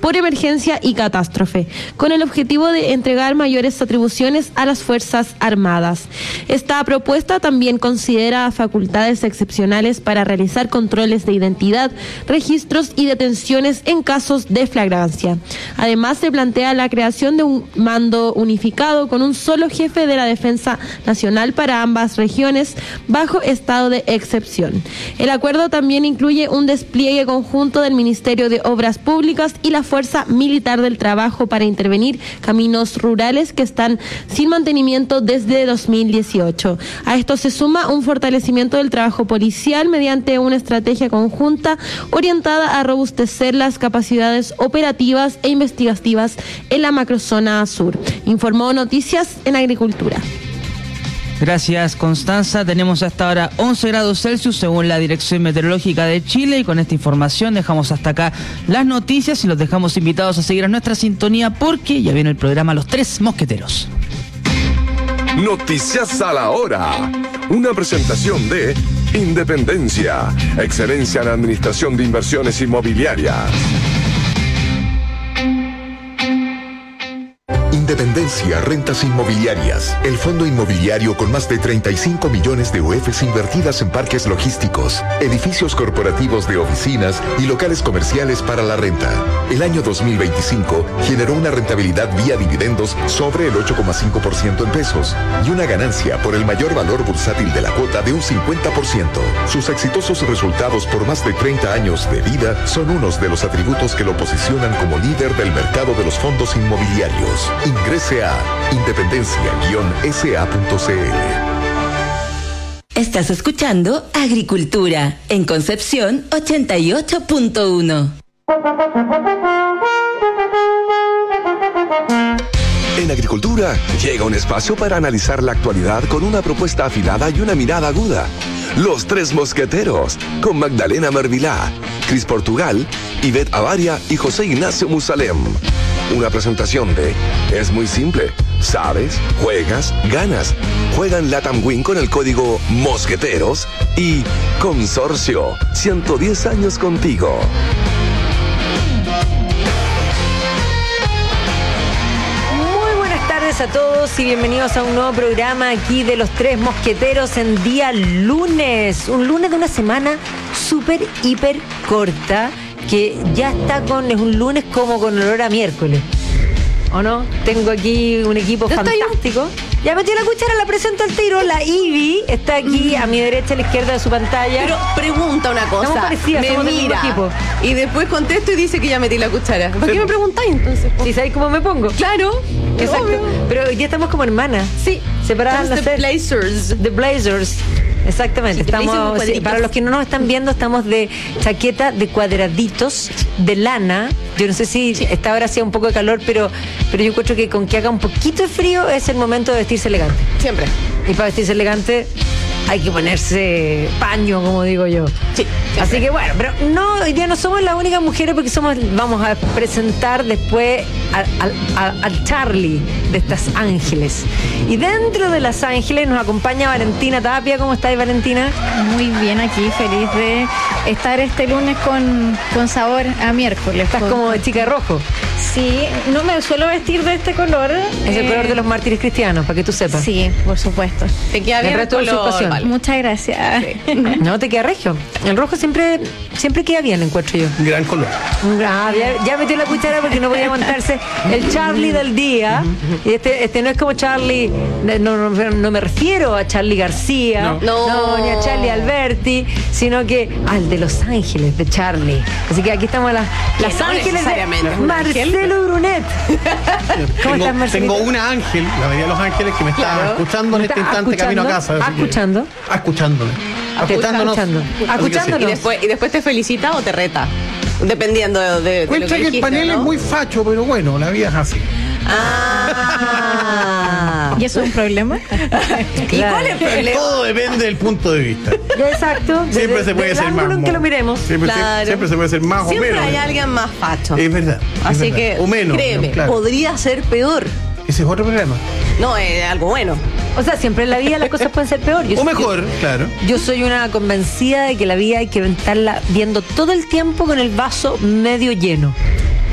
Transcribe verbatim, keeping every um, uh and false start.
por emergencia y catástrofe, con el objetivo de entregar mayores atribuciones a las Fuerzas Armadas. Esta propuesta también considera facultades excepcionales para realizar controles de identidad, registros y detenciones en casos de flagrancia. Además, se plantea la creación de un mando unificado con un solo jefe de la Defensa Nacional para ambas regiones bajo estado de excepción. El acuerdo también incluye un despliegue conjunto del Ministerio de Obras Públicas y la Fuerza Militar del Trabajo para intervenir caminos rurales que están sin mantenimiento desde dos mil dieciocho. A esto se suma un fortalecimiento del trabajo policial mediante una estrategia conjunta orientada a robustecer las capacidades operativas e investigativas en la macrozona sur. Informó Noticias en Agricultura. Gracias, Constanza. Tenemos hasta ahora once grados Celsius según la Dirección Meteorológica de Chile, y con esta información dejamos hasta acá las noticias y los dejamos invitados a seguir a nuestra sintonía porque ya viene el programa Los Tres Mosqueteros. Noticias a la hora. Una presentación de Independencia, excelencia en administración de inversiones inmobiliarias. Independencia Rentas Inmobiliarias, el fondo inmobiliario con más de treinta y cinco millones de U Fs invertidas en parques logísticos, edificios corporativos de oficinas y locales comerciales para la renta. El año dos mil veinticinco generó una rentabilidad vía dividendos sobre el ocho coma cinco por ciento en pesos y una ganancia por el mayor valor bursátil de la cuota de un cincuenta por ciento. Sus exitosos resultados por más de treinta años de vida son unos de los atributos que lo posicionan como líder del mercado de los fondos inmobiliarios. Ingrese a independencia guion s a punto c l. Estás escuchando Agricultura en Concepción ochenta y ocho punto uno. En Agricultura llega un espacio para analizar la actualidad con una propuesta afilada y una mirada aguda. Los Tres Mosqueteros, con Magdalena Mervilá, Cris Portugal, Ivette Avaria y José Ignacio Musalem. Una presentación de Es muy simple. Sabes, juegas, ganas. Juega en Latam Win con el código Mosqueteros y Consorcio. ciento diez años contigo. A todos y bienvenidos a un nuevo programa aquí de Los Tres Mosqueteros en día lunes, un lunes de una semana súper, hiper corta, que ya está con, es un lunes como con olor a miércoles, ¿o no? Tengo aquí un equipo fantástico. Ya metió la cuchara, la presento al tiro. La Ivy está aquí a mi derecha, a la izquierda de su pantalla. Pero pregunta una cosa. Estamos parecidas, me somos mira del mismo equipo. Y después contesto y dice que ya metí la cuchara. ¿Por qué me preguntáis entonces? ¿Sí sabéis cómo me pongo? Claro. Exacto. Obvio. Pero hoy día estamos como hermanas. Sí. Separadas. The Blazers. The Blazers. Exactamente. Sí, estamos, sí, para los que no nos están viendo, estamos de chaqueta de cuadraditos de lana. Yo no sé si sí. esta hora hacía un poco de calor, pero, pero yo encuentro que con que haga un poquito de frío es el momento de vestirse elegante. Siempre. Y para vestirse elegante hay que ponerse paño, como digo yo. Sí. Así que bueno, pero no, hoy día no somos las únicas mujeres porque somos, vamos a presentar después al, al, al Charlie de estas ángeles. Y dentro de las ángeles nos acompaña Valentina Tapia. ¿Cómo estás, Valentina? Muy bien, aquí, feliz de estar este lunes con, con sabor a miércoles. Estás con, como de chica rojo. Sí, no me suelo vestir de este color. Es el eh, color de los mártires cristianos, para que tú sepas. Sí, por supuesto. Te queda bien el color. Vale. Muchas gracias. Sí. No, te queda regio. El rojo siempre siempre queda bien, encuentro yo. Gran color. Ah, ya, ya metió la cuchara porque no podía aguantarse el Charlie del día. Y este, este no es como Charlie, no, no, no me refiero a Charlie García, no. No, ni a Charlie Alberti, sino que al de Los Ángeles, de Charlie. Así que aquí estamos las, las no Ángeles de Marcelo Brunet. ¿Cómo tengo, estás, Marcelo? Tengo una ángel, la María de los Ángeles, que me está claro. escuchando en este instante camino a casa. ¿Ah, escuchando? Ah, escuchándole. Escuchándonos. Escuchándonos. Y después, y después te felicita o te reta. Dependiendo de, de, de Cuenta lo que, que dijiste, el panel, ¿no?, es muy facho, pero bueno, la vida es así. Ah. ¿Y eso es un problema? ¿Y cuál es el problema? Todo depende del punto de vista. Exacto. Siempre de, se puede del ser ángulo más. en que lo miremos. Siempre, claro. siempre se puede ser más siempre o menos. Siempre hay alguien más facho. Es verdad. Es Así verdad. que, o menos, créeme, no, claro. podría ser peor. Ese es otro problema. No, es algo bueno. O sea, siempre en la vida las cosas pueden ser peor. Yo o soy, mejor, yo, claro. Yo soy una convencida de que la vida hay que estarla viendo todo el tiempo con el vaso medio lleno.